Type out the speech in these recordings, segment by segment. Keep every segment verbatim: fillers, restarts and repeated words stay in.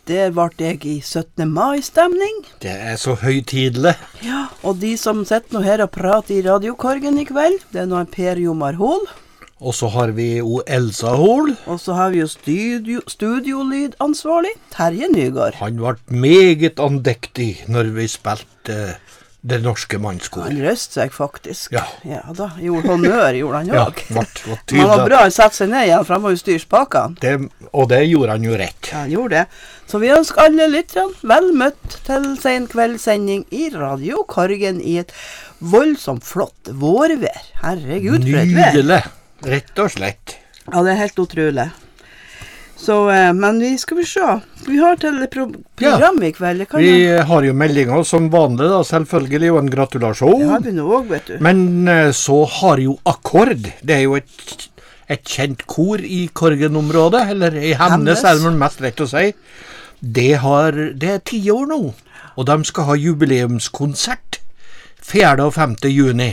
der ble jeg i syttende mai-stemning. Det er så høytidelig. Ja, og de som sitter nå her og prater i radiokorgen i kveld, det er nå en Per Jomar Hol. Og så har vi jo Elsa Hol. Og så har vi jo studio, studiolydansvarlig, Terje Nygaard. Han ble meget andektig når vi spilte Det norske mannskor. Han røst seg faktisk. Ja. Ja da, gjorde honnør, gjorde han jo Ja, også. vart, vart Men tydelig. det var bra, han satte seg ned igjen, for han må jo styre spakene. Det, og det gjorde han jo rett. Ja, han gjorde det. Så vi ønsker alle lytterne vel møtt til sen kveldssending i Radio Korgen i et voldsomt flott vårvær. Herregud, for et vær. Nydelig. Rett og slett. Ja, det er helt utrolig. Så, eh, men vi skal vi se. Vi har til pro program i kveld. Kan Vi jeg... har jo meldinger som vanlig, da, selvfølgelig, og en gratulasjon. Det har vi nå også, vet du. Men eh, så har jo Akkord, det er jo et, et kjent kor i Korgen-området, eller i Hemnes, er det mest rett å si. Det, har, det er ti år nå, og de skal ha jubileumskonsert fjerde og femte juni.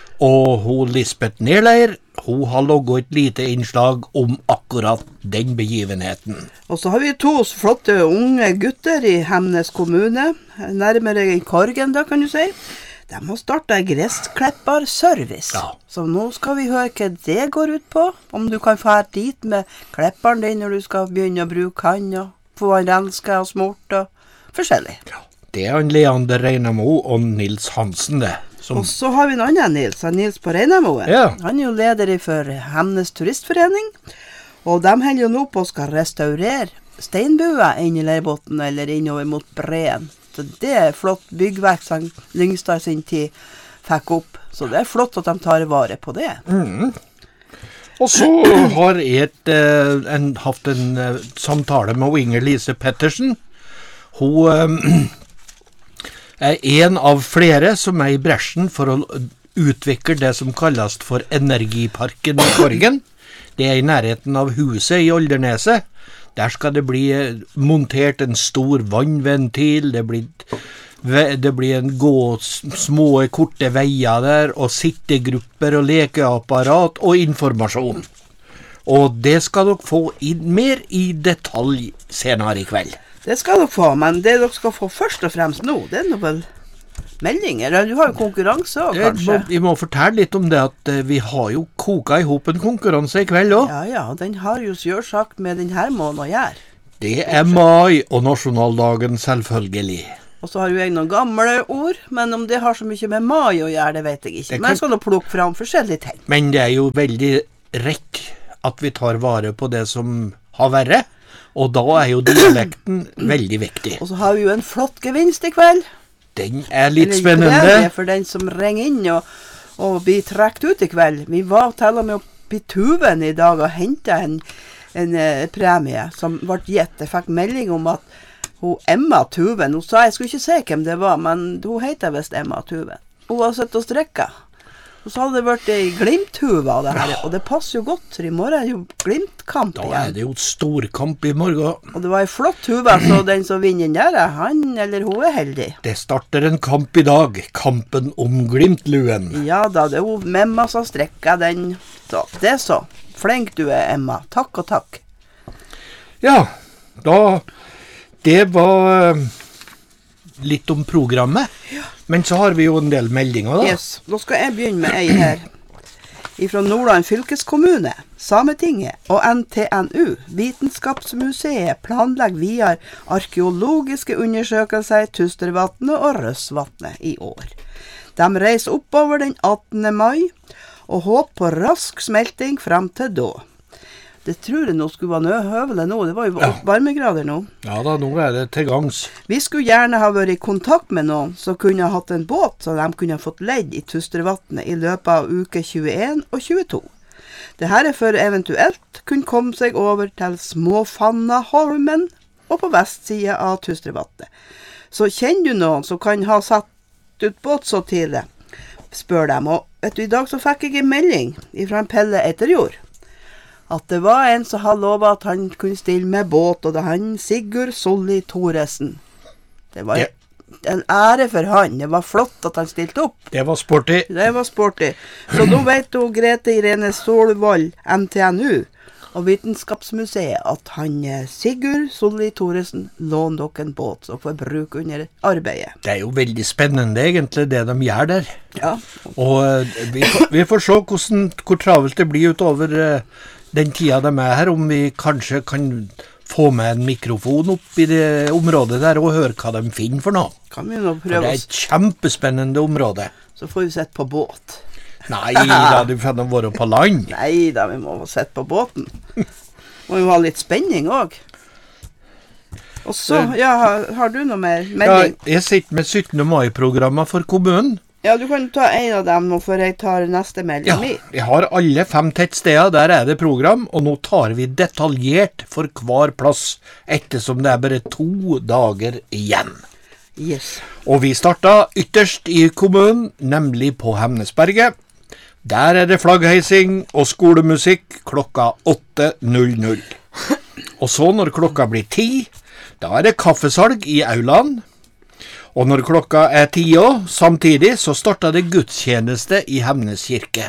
Og hun Lisbeth Nerleir, hun har logget et lite innslag om akkurat den begivenheten. Og så har vi to flotte unge gutter i Hemnes kommune, nærmere i Korgen da, kan du si. De har startet gressklipperservice. Ja. Så nå skal vi høre hva det går ut på. Om du kan få her dit med klipperen din når du skal begynne å bruke han, og få han renska og smurt og forskjellig. Ja, det er han Leander Reinamo og Nils Hansen, det. Som... Og så har vi en annen Nils, han Nils på Reinamoen. Ja. Han er jo leder for Hemnes turistforening, og de holder jo nå på å skal restaurere steinbua inn i Leirbotn eller innover mot Breen. Så det er flott byggverk som Lyngstad sin tid fikk opp. Så det er flott at de tar vare på det. Mm. Og så har jeg et, eh, en, haft en eh, samtale med Inger Lise Pettersen. Hun eh, er en av flere som er i bresjen for å utvikle det som kalles for Energiparken i Korgen. Det er i nærheten av huset i Olderneset. Der skal det bli montert en stor vannventil, det blir, det blir en gå små korte veier der, og sittegrupper og lekeapparat og informasjon. Og det skal dere få i, mer i detalj senere i kveld. Det skal dere få, men det dere skal få først og fremst nå, det er nå vel meldinger. Du har jo konkurranse også, kanskje. Vi må fortelle litt om det at uh, vi har jo koket i hop en konkurranse i kveld også. Ja, ja, den har jo selvsagt med denne måneden å gjøre. Det er mai og nasjonaldagen selvfølgelig. Og så har jo jeg noen gamle ord, men om det har så mye med mai å gjøre, det vet jeg ikke. Kan... Men jeg skal nå plukke fram forskjellige ting. Men det er jo veldig rett at vi tar vare på det som har vært. Og da er jo dialekten veldig viktig. Og så har vi jo en flott gevinst i kveld. Den er litt Eller, spennende. Det er for den som ringer inn og, og blir trekt ut i kveld. Vi var til og med oppe i Tuven i dag og hentet en, en uh, premie som ble gitt. Jeg fikk melding om at hun Emma Tuven, hun sa jeg skulle ikke se hvem det var, men hun heter visst Emma Tuven. Hun har sett og strekket. Og så hadde det vært i Glimt-huva det her, og det passer jo godt, for i morgen er jo Glimt-kamp igjen. Da er det jo storkamp i morgen. Og det var en flott huva, så den som vinner den der, han eller hun er heldig. Det starter en kamp i dag, kampen om Glimt-luen. Ja da, det er jo Memma som strekker den. Så, det er så. Flink du er, Emma. Takk og takk. Ja, da, det var uh, litt om programmet. Ja. Men så har vi jo en del meldinger da. Yes, da skal jeg begynne med ei her. Fra Nordland fylkeskommune, Sametinget og N T N U, Vitenskapsmuseet, planlegger videre arkeologiske undersøkelser i Tustervatnet og Røsvatnet i år. De reiser oppover den attende mai og håper på rask smelting frem til da. Det tror jeg nå skulle være høvelig nå, det var jo ja. varmegrader nå. Ja da, nå er det til gangs. Vi skulle gjerne ha vært i kontakt med noen som kunne ha hatt en båt, så de kunne ha fått ledd i Tustervatnet i løpet av uke tjueen og tjueto. Det her er for eventuelt kunne komme seg over til Småfannaholmen og på vestsiden av Tustervatnet. Så kjenner du noen som kan ha satt ut båt så tidlig, spør dem. Og vet du, i dag så fikk jeg en melding fra en Pelle Eterjord. At det var en som hadde lovet at han kunne stille med båt, og det er han Sigurd Solli Thoresen. Det var ja. en ære for han, det var flott at han stilte opp. Det var sporty. Det var sporty. Så nå vet du Grete Irene Solvold, N T N U, og Vitenskapsmuseet at han eh, Sigurd Solli Thoresen låner dere en båt som får bruk under arbeidet. Det er jo veldig spennende egentlig det de gjør der. Ja. Og eh, vi, får, vi får se hvordan, hvor travelt det blir utover eh, den tida de er her, om vi kanskje kan få med en mikrofon opp i det området der og høre hva de finner for noe. Kan vi nå For prøve det er oss, et kjempespennende område. så får vi sett på båt. Nei, da du får de være på land. Nei da, vi må sett på båten. Må jo ha litt spenning også. Og så, ja, har, har du noe mer Ja, melding? jeg sitter med syttende mai-programmer for kommunen. Ja, du kan ta en av dem nå, før jeg tar neste melding Ja, min. jeg har alle fem tettsteder, der er det program, og nå tar vi detaljert for hver plass, ettersom det er bare to dager igjen. Yes. Og vi starta ytterst i kommunen, nemlig på Hemnesberget. Der er det flaggheising og skolemusikk klokka åtte null null. Og så når klokka blir ti, da er det kaffesalg i aulaen. Og når klokka er ti også, samtidig, så starter det gudstjeneste i Hemnes kirke.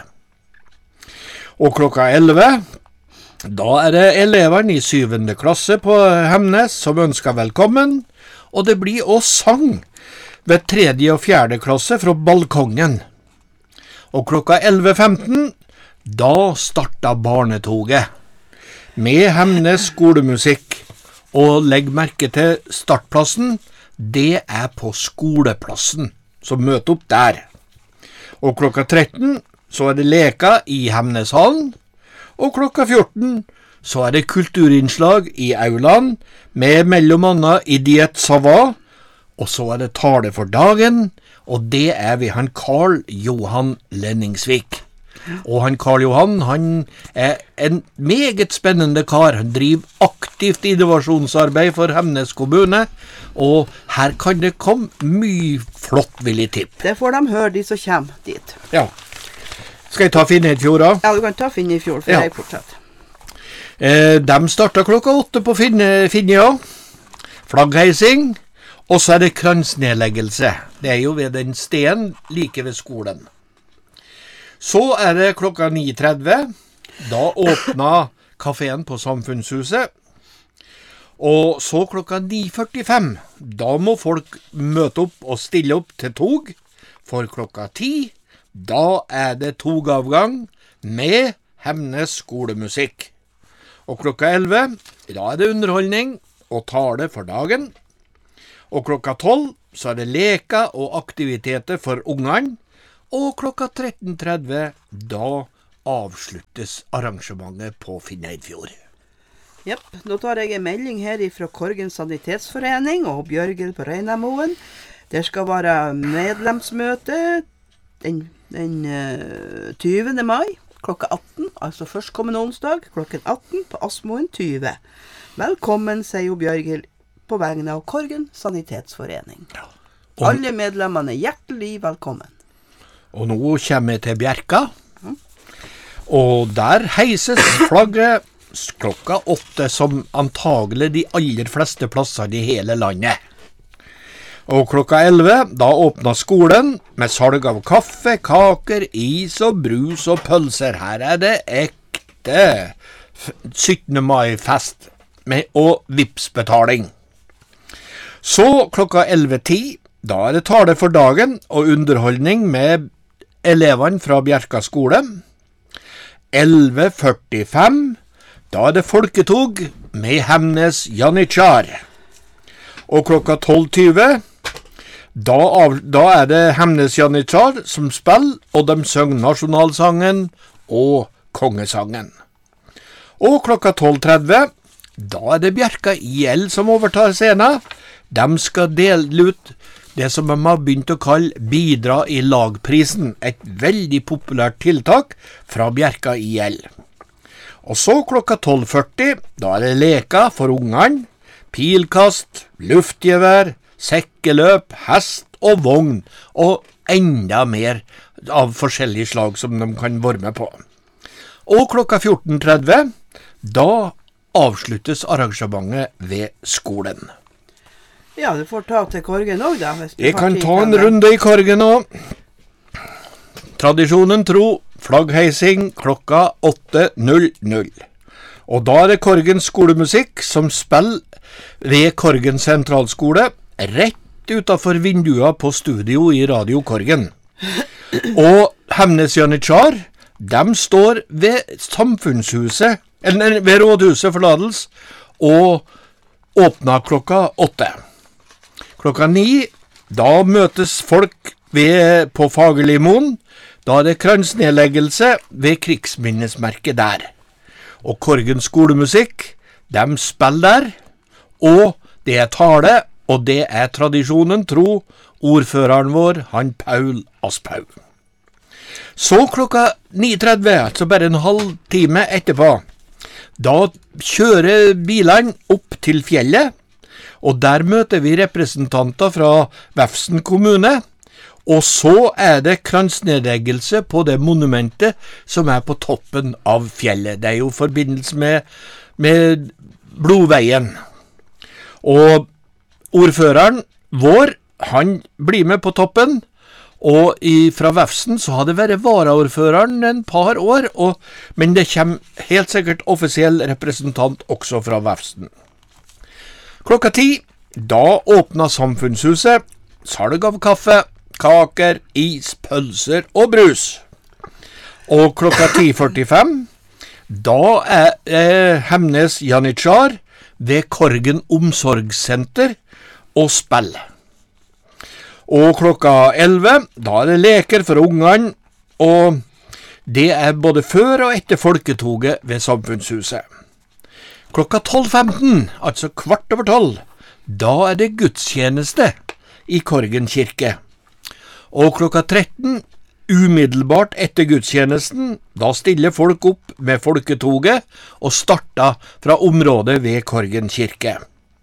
Og klokka elleve, da er det eleverne i syvende klasse på Hemnes som ønsker velkommen. Og det blir også sang ved tredje og fjerde klasse fra balkongen. Og klokka elleve femten, da starta barnetoget med Hemnes skolemusikk. Og legg merke til startplassen, det er på skoleplassen, så møt opp der. Og klokka tretten, så er det leka i Hemneshallen. Og klokka fjorten, så er det kulturinnslag i aulaen, med mellom annet Idiot Sava, og så er det tale for dagen, og det er ved han Karl Johan Lenningsvik. Og han Karl Johan, han er en meget spennende kar. Han driver aktivt innovasjonsarbeid for Hemnes kommune, og her kan det komme mye flott, vil jeg tippe. Det får de høre, de som kommer dit. Ja. Skal jeg ta Finnøyfjord da? Ja, du kan ta Finnøyfjord, for Ja. jeg fortsetter. Eh, de starter klokka åtte på Finne, Finnøya. Flaggheising. Og så er det kransnedleggelse. Det er jo ved den stenen like ved skolen. Så er det klokka ni tretti. Da åpner kaféen på Samfunnshuset. Og så klokka ni førtifem. Da må folk møte opp og stille opp til tog. For klokka ti, da er det togavgang med Hemnes skolemusikk. Og klokka elleve, da er det underholdning og tale for dagen. Og klokka tolv, så er det leker og aktiviteter for ungene. Og klokka tretten tretti, da avsluttes arrangementet på Finnøyfjord. Jepp, nå tar jeg en melding her fra Korgen Sanitetsforening og Bjørgel på Reinamoen. Det skal være medlemsmøte den, den uh, tyvende mai klokka atten, altså førstkommende onsdag klokken atten på Asmoen tyve. Velkommen, sier jo Bjørgel på vegne av Korgen Sanitetsforening. Ja. Og, Alle medlemmene er hjertelig velkommen. og nå kommer jeg til Bjerka. Mm. Og der heises flagget klokka åtte, som antagelig de aller fleste plasser i hele landet. Og klokka elleve, da åpner skolen med salg av kaffe, kaker, is og brus og pølser. Her er det ekte syttende mai-fest med og vipsbetaling. Så klokka elleve ti, da er det tale for dagen og underholdning med elevene fra Bjerka skole. elleve førtifem, da er det folketog med Hemnes Janitsjar. Og klokka tolv tyve, da, av, da er det Hemnes Janitsjar som spiller, og de synger nasjonalsangen og kongesangen. Og klokka tolv tretti, da er det Bjerka I L som overtar scenen. De skal dele ut det som de har begynt å kalle Bidra I lagprisen, et veldig populært tiltak fra Bjerka I L. Og så klokka tolv førti, da er det leker for ungene, pilkast, luftgevær, sekkeløp, hest og vogn, og enda mer av forskjellige slag som de kan være med på. Og klokka fjorten tretti, da avsluttes arrangementet ved skolen. Ja, du får ta til Korgen også da. Hvis du Jeg har kan tid ta til en det. runde I Korgen også. Tradisjonen tro, flaggheising klokka åtte null null. Og da er det Korgen skolemusikk som spiller ved Korgen sentralskole, rett utenfor vinduet på studio i Radio Korgen. Og Hemnes Janitsjar, de står ved samfunnshuset, eller ved rådhuset forladels, og åpner klokka åtte. Klokka ni, da møtes folk ved, på Fagerlimoen. Da er det kransnedleggelse ved krigsminnesmerket der. Og Korgen skolemusikk, de spiller der, og det er tale, og det er tradisjonen tro, ordføreren vår, han Paul Asphaug. Så klokka ni tretti, altså bare en halv time etterpå, da kjører bilene opp til fjellet, og der møter vi representanter fra Vefsn kommune, og så er det kransnedleggelse på det monumentet som er på toppen av fjellet. Det er jo forbindelse med, med Blodveien. Og ordføreren vår, han blir med på toppen, og i, fra Vefsn så har det vært varaordføreren en par år, og, men det kommer helt sikkert offisiell representant også fra Vefsn. Klokka ti, da åpner samfunnshuset, salg av kaffe, kaker, is, pølser og brus. Og klokka ti førtifem, da er eh, Hemnes Janitsjar ved Korgen omsorgssenter og spill. Og klokka elleve, da er det leker for ungene, og det er både før og etter folketoget ved samfunnshuset. Klokka tolv femten, altså kvart over tolv, da er det gudstjeneste i Korgen kirke. Og klokka tretten, umiddelbart etter gudstjenesten, da stiller folk opp med folketoget og starter fra området ved Korgen kirke.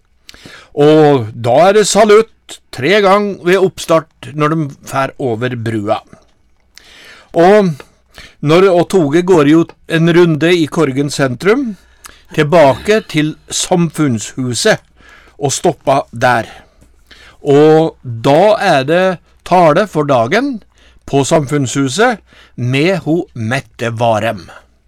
Og da er det salutt tre ganger ved oppstart når de fer over brua. Og, når, og toget går jo en runde i Korgen sentrum, tilbake til samfunnshuset og stopper der. Og da er det tale for dagen på samfunnshuset med ho Mette Varem.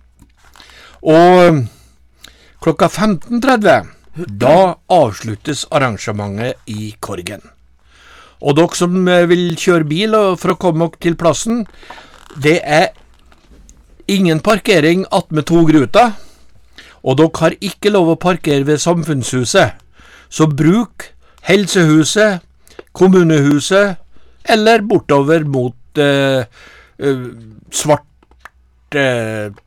Og klokka femten tretti, da avsluttes arrangementet i Korgen. Og dere som vil kjøre bil for å komme til plassen, det er ingen parkering attmed togruta, og dere har ikke lov å parkere ved samfunnshuset, så bruk helsehuset, kommunehuset, eller bortover mot eh, eh, svart eh,